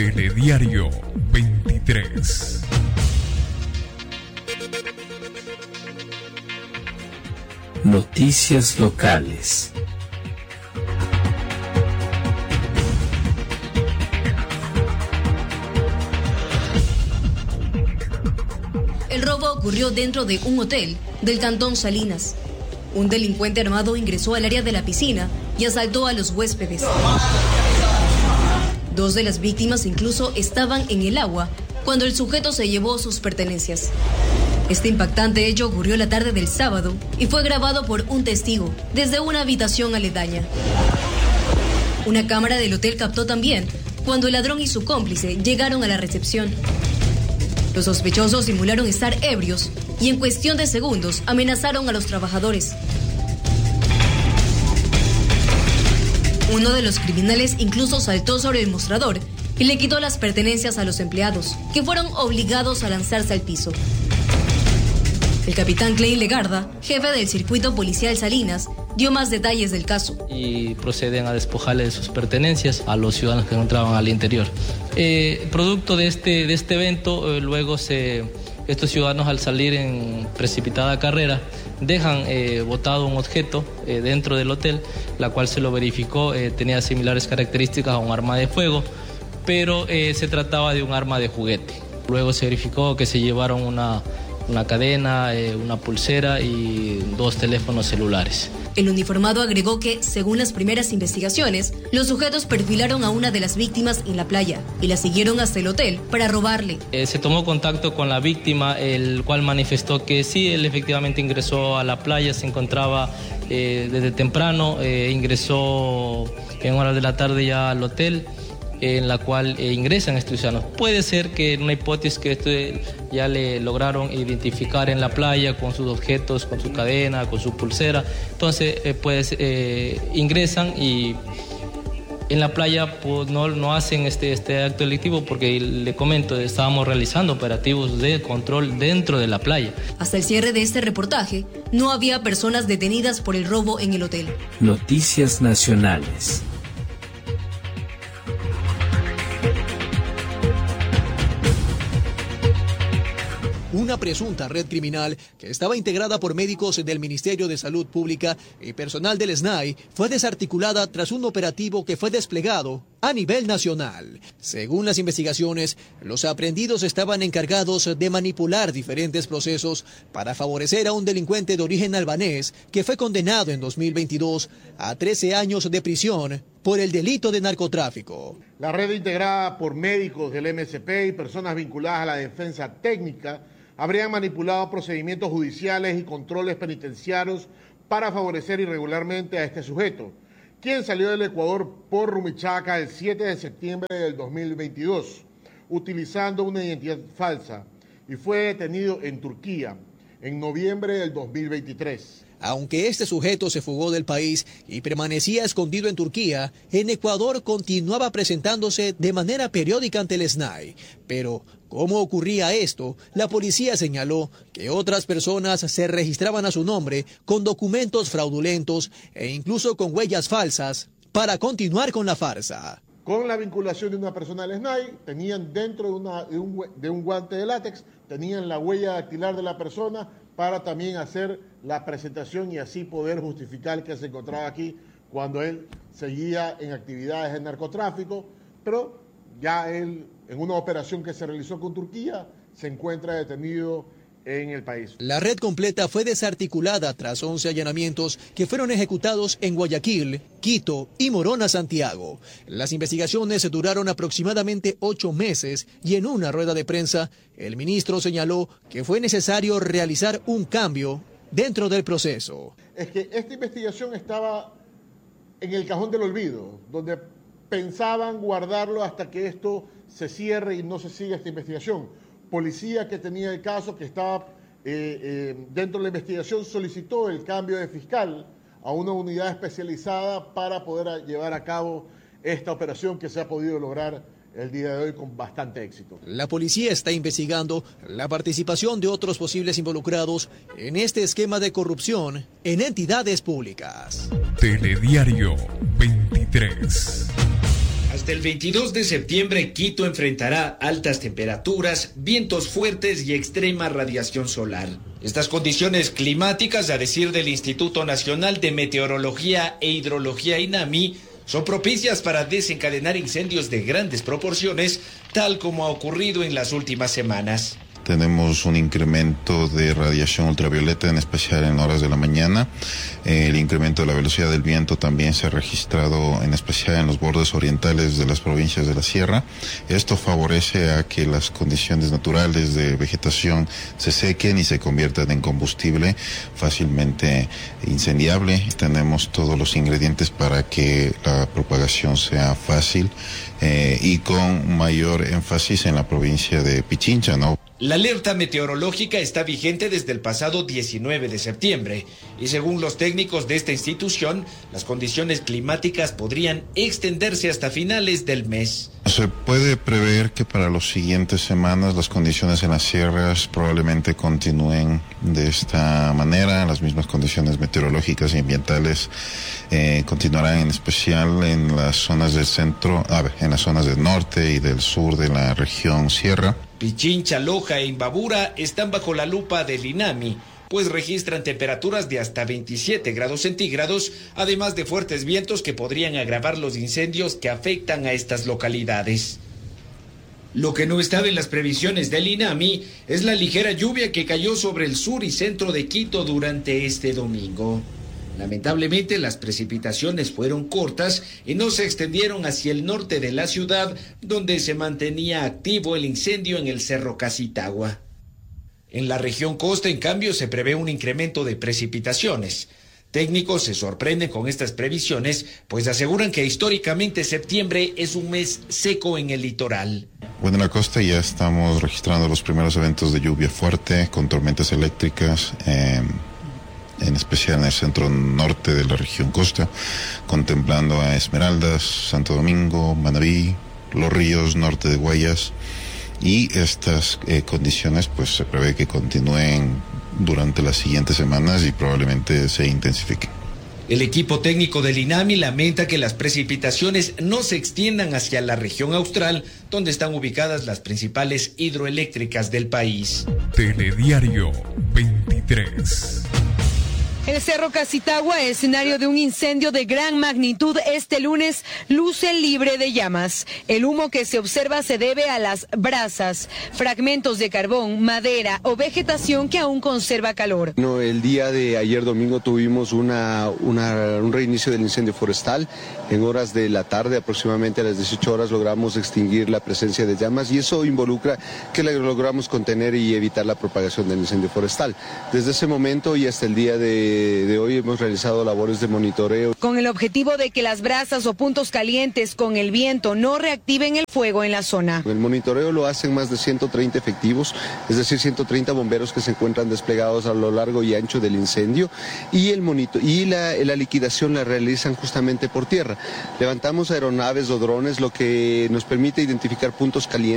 Telediario 23. Noticias locales. El robo ocurrió dentro de un hotel del cantón Salinas. Un delincuente armado ingresó al área de la piscina y asaltó a los huéspedes. Dos de las víctimas incluso estaban en el agua cuando el sujeto se llevó sus pertenencias. Este impactante hecho ocurrió la tarde del sábado y fue grabado por un testigo desde una habitación aledaña. Una cámara del hotel captó también cuando el ladrón y su cómplice llegaron a la recepción. Los sospechosos simularon estar ebrios y en cuestión de segundos amenazaron a los trabajadores. Uno de los criminales incluso saltó sobre el mostrador y le quitó las pertenencias a los empleados, que fueron obligados a lanzarse al piso. El capitán Klein Legarda, jefe del circuito policial Salinas, dio más detalles del caso. Y proceden a despojarle de sus pertenencias a los ciudadanos que encontraban al interior. Producto de este evento, luego estos ciudadanos, al salir en precipitada carrera, dejan botado un objeto dentro del hotel, la cual se lo verificó, tenía similares características a un arma de fuego, pero se trataba de un arma de juguete. Luego se verificó que se llevaron una cadena, una pulsera y 2 teléfonos celulares. El uniformado agregó que, según las primeras investigaciones, los sujetos perfilaron a una de las víctimas en la playa y la siguieron hasta el hotel para robarle. Se tomó contacto con la víctima, el cual manifestó que sí, él efectivamente ingresó a la playa, se encontraba desde temprano, ingresó en horas de la tarde ya al hotel, en la cual ingresan estos ciudadanos. Puede ser que en una hipótesis que esto ya le lograron identificar en la playa con sus objetos, con su cadena, con su pulsera. Entonces, ingresan y en la playa pues, no hacen este acto delictivo porque, le comento, estábamos realizando operativos de control dentro de la playa. Hasta el cierre de este reportaje, no había personas detenidas por el robo en el hotel. Noticias nacionales. Una presunta red criminal que estaba integrada por médicos del Ministerio de Salud Pública y personal del SNAI fue desarticulada tras un operativo que fue desplegado a nivel nacional. Según las investigaciones, los aprehendidos estaban encargados de manipular diferentes procesos para favorecer a un delincuente de origen albanés que fue condenado en 2022 a 13 años de prisión por el delito de narcotráfico. La red integrada por médicos del MSP y personas vinculadas a la defensa técnica habrían manipulado procedimientos judiciales y controles penitenciarios para favorecer irregularmente a este sujeto, quien salió del Ecuador por Rumichaca el 7 de septiembre del 2022, utilizando una identidad falsa, y fue detenido en Turquía en noviembre del 2023. Aunque este sujeto se fugó del país y permanecía escondido en Turquía, en Ecuador continuaba presentándose de manera periódica ante el SNAI. Pero, ¿cómo ocurría esto? La policía señaló que otras personas se registraban a su nombre con documentos fraudulentos e incluso con huellas falsas para continuar con la farsa. Con la vinculación de una persona al SNAI, tenían dentro de un guante de látex, tenían la huella dactilar de la persona para también hacer la presentación y así poder justificar que se encontraba aquí cuando él seguía en actividades de narcotráfico, pero ya él, en una operación que se realizó con Turquía, se encuentra detenido en el país. La red completa fue desarticulada tras 11 allanamientos que fueron ejecutados en Guayaquil, Quito y Morona, Santiago. Las investigaciones duraron aproximadamente 8 meses y en una rueda de prensa, el ministro señaló que fue necesario realizar un cambio dentro del proceso. Es que esta investigación estaba en el cajón del olvido, donde pensaban guardarlo hasta que esto se cierre y no se siga esta investigación. Policía que tenía el caso, que estaba dentro de la investigación, solicitó el cambio de fiscal a una unidad especializada para poder llevar a cabo esta operación que se ha podido lograr el día de hoy con bastante éxito. La policía está investigando la participación de otros posibles involucrados en este esquema de corrupción en entidades públicas. Telediario 23. Hasta el 22 de septiembre, Quito enfrentará altas temperaturas, vientos fuertes y extrema radiación solar. Estas condiciones climáticas, a decir del Instituto Nacional de Meteorología e Hidrología INAMI, son propicias para desencadenar incendios de grandes proporciones, tal como ha ocurrido en las últimas semanas. Tenemos un incremento de radiación ultravioleta, en especial en horas de la mañana. El incremento de la velocidad del viento también se ha registrado, en especial en los bordes orientales de las provincias de la sierra. Esto favorece a que las condiciones naturales de vegetación se sequen y se conviertan en combustible fácilmente incendiable. Tenemos todos los ingredientes para que la propagación sea fácil y con mayor énfasis en la provincia de Pichincha, ¿no? La alerta meteorológica está vigente desde el pasado 19 de septiembre y según los técnicos de esta institución, las condiciones climáticas podrían extenderse hasta finales del mes. Se puede prever que para las siguientes semanas las condiciones en las sierras probablemente continúen de esta manera. Las mismas condiciones meteorológicas y ambientales continuarán, en especial en las zonas del centro, en las zonas del norte y del sur de la región sierra. Pichincha, Loja e Imbabura están bajo la lupa del INAMI, pues registran temperaturas de hasta 27 grados centígrados, además de fuertes vientos que podrían agravar los incendios que afectan a estas localidades. Lo que no estaba en las previsiones del INAMI es la ligera lluvia que cayó sobre el sur y centro de Quito durante este domingo. Lamentablemente, las precipitaciones fueron cortas y no se extendieron hacia el norte de la ciudad, donde se mantenía activo el incendio en el Cerro Casitagua. En la región costa, en cambio, se prevé un incremento de precipitaciones. Técnicos se sorprenden con estas previsiones, pues aseguran que históricamente septiembre es un mes seco en el litoral. Bueno, en la costa ya estamos registrando los primeros eventos de lluvia fuerte, con tormentas eléctricas, en especial en el centro norte de la región costa, contemplando a Esmeraldas, Santo Domingo, Manabí, Los Ríos, norte de Guayas, y estas condiciones pues se prevé que continúen durante las siguientes semanas y probablemente se intensifiquen. El equipo técnico del INAMI lamenta que las precipitaciones no se extiendan hacia la región austral, donde están ubicadas las principales hidroeléctricas del país. Telediario 23. El Cerro Casitagua, escenario de un incendio de gran magnitud, este lunes luce libre de llamas. El humo que se observa se debe a las brasas, fragmentos de carbón, madera o vegetación que aún conserva calor. No, el día de ayer domingo tuvimos un reinicio del incendio forestal. En horas de la tarde, aproximadamente a las 18 horas, logramos extinguir la presencia de llamas y eso involucra que logramos contener y evitar la propagación del incendio forestal. Desde ese momento y hasta el día de hoy hemos realizado labores de monitoreo. Con el objetivo de que las brasas o puntos calientes con el viento no reactiven el fuego en la zona. El monitoreo lo hacen más de 130 efectivos, es decir, 130 bomberos que se encuentran desplegados a lo largo y ancho del incendio y la liquidación la realizan justamente por tierra. Levantamos aeronaves o drones, lo que nos permite identificar puntos calientes